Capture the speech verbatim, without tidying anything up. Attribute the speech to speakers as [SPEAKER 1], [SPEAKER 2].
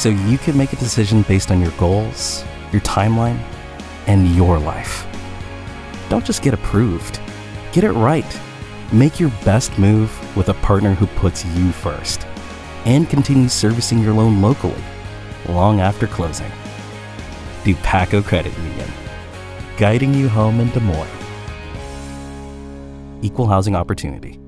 [SPEAKER 1] so you can make a decision based on your goals, your timeline, and your life. Don't just get approved. Get it right. Make your best move with a partner who puts you first and continues servicing your loan locally long after closing. Dupaco Credit Union, guiding you home in Des Moines. Equal housing opportunity.